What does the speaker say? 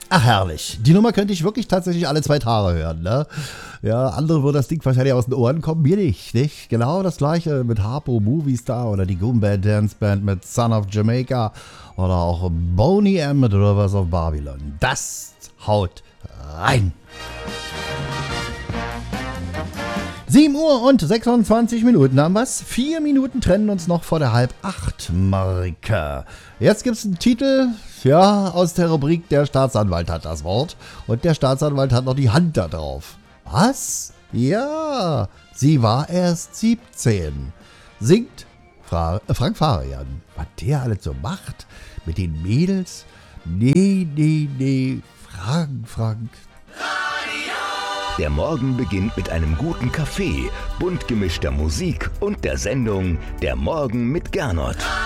Ach, herrlich. Die Nummer könnte ich wirklich tatsächlich alle 2 Tage hören, ne? Ja, andere würden das Ding wahrscheinlich aus den Ohren kommen, mir nicht? Genau das gleiche mit Harpo Movie Star oder die Goombad Dance Band mit Son of Jamaica oder auch Boney M mit Rivers of Babylon. Das haut rein. 7 Uhr und 26 Minuten haben wir's. 4 Minuten trennen uns noch vor der 7:30-Marke. Jetzt gibt's einen Titel, ja, aus der Rubrik Der Staatsanwalt hat das Wort. Und der Staatsanwalt hat noch die Hand da drauf. Was? Ja, sie war erst 17. Singt Frank Farian. Was der alles so macht mit den Mädels? Nee. Frank. Der Morgen beginnt mit einem guten Kaffee, bunt gemischter Musik und der Sendung Der Morgen mit Gernot.